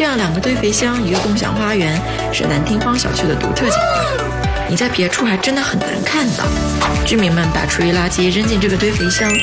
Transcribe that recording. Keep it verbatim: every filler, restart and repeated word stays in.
这样两个堆肥箱，一个共享花园，是南厅方小区的独特景观。你在别处还真的很难看到。居民们把厨余垃圾扔进这个堆肥箱，